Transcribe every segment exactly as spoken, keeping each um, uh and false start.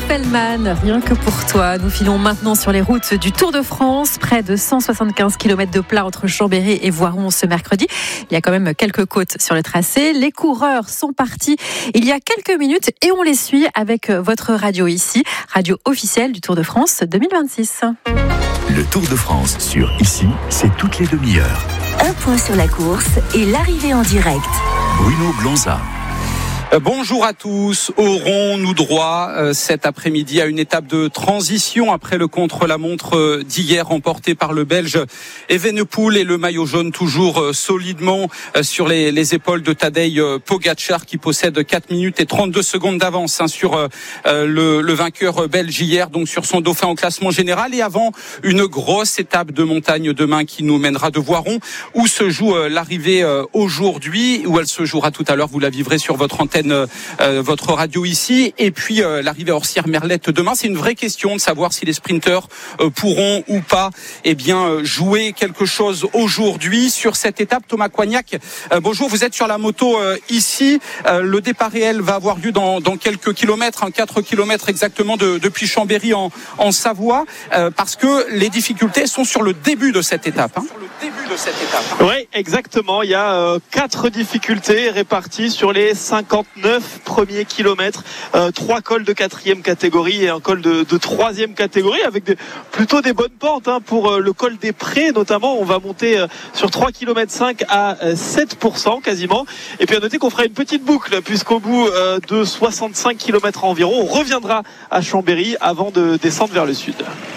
Spellman, rien que pour toi. Nous filons maintenant sur les routes du Tour de France. Près de cent soixante-quinze kilomètres de plat entre Chambéry et Voiron ce mercredi. Il y a quand même quelques côtes sur le tracé. Les coureurs sont partis il y a quelques minutes et on les suit avec votre radio ici, radio officielle du Tour de France deux mille vingt-six. Le Tour de France sur Ici, c'est toutes les demi-heures. Un point sur la course et l'arrivée en direct. Bruno Blonza. Bonjour à tous. Aurons-nous droit euh, cet après-midi à une étape de transition après le contre-la-montre euh, d'hier remporté par le Belge Evenepoel et le maillot jaune toujours euh, solidement euh, sur les, les épaules de Tadej euh, Pogačar qui possède quatre minutes et trente-deux secondes d'avance hein, sur euh, le, le vainqueur belge hier, donc sur son dauphin au classement général, et avant une grosse étape de montagne demain qui nous mènera de Voiron où se joue euh, l'arrivée euh, aujourd'hui, où elle se jouera tout à l'heure, vous la vivrez sur votre antenne Euh, votre radio ici, et puis euh, l'arrivée à Orsières-Merlette demain. C'est une vraie question de savoir si les sprinteurs euh, pourront ou pas eh bien euh, jouer quelque chose aujourd'hui sur cette étape. Thomas Coignac, euh, bonjour, vous êtes sur la moto euh, ici. Euh, le départ réel va avoir lieu dans, dans quelques kilomètres, hein, quatre kilomètres exactement de, depuis Chambéry en, en Savoie, euh, parce que les difficultés sont sur le début de cette étape. Hein. Sur le début de cette étape. Hein. Oui, exactement. Il y a euh, quatre difficultés réparties sur les cinquante-neuf premiers kilomètres, euh, trois cols de quatrième catégorie et un col de, de troisième catégorie avec des, plutôt des bonnes pentes hein, pour euh, le col des Prés notamment. On va monter euh, sur trois virgule cinq kilomètres à euh, sept pour cent quasiment. Et puis à noter qu'on fera une petite boucle puisqu'au bout euh, de soixante-cinq kilomètres environ, on reviendra à Chambéry avant de descendre vers le sud.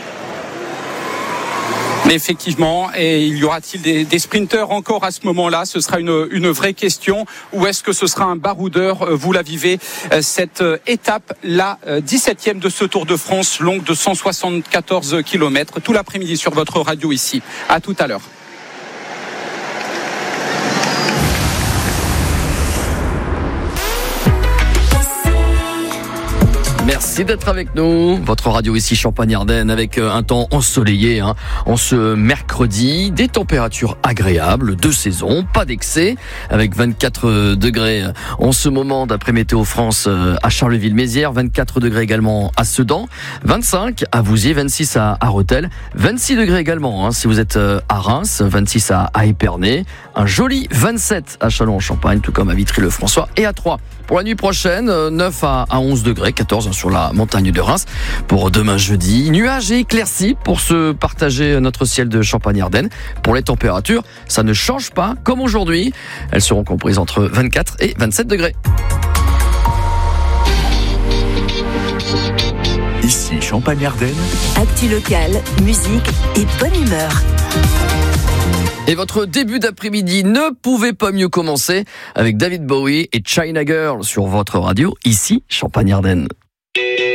Effectivement, et il y aura-t-il des, des sprinteurs encore à ce moment-là? Ce sera une, une vraie question. Ou est-ce que ce sera un baroudeur? Vous la vivez, cette étape, la dix-septième de ce Tour de France, longue de cent soixante-quatorze kilomètres, tout l'après-midi sur votre radio ici. À tout à l'heure. Merci d'être avec nous. Votre radio ici Champagne-Ardenne avec un temps ensoleillé hein, en ce mercredi. Des températures agréables de saison, pas d'excès, avec vingt-quatre degrés en ce moment d'après Météo France à Charleville-Mézières, vingt-quatre degrés également à Sedan, vingt-cinq à Vouziers, vingt-six à, à Rethel, vingt-six degrés également hein, si vous êtes à Reims, vingt-six à, à Épernay, un joli vingt-sept à Châlons-en-Champagne, tout comme à Vitry-le-François et à Troyes. Pour la nuit prochaine, neuf à onze degrés, quatorze sur la montagne de Reims. Pour demain jeudi, nuages et éclaircies pour se partager notre ciel de Champagne-Ardenne. Pour les températures, ça ne change pas comme aujourd'hui. Elles seront comprises entre vingt-quatre et vingt-sept degrés. Ici Champagne-Ardenne. Actu locale, musique et bonne humeur. Et votre début d'après-midi ne pouvait pas mieux commencer avec David Bowie et China Girl sur votre radio, ici Champagne-Ardenne.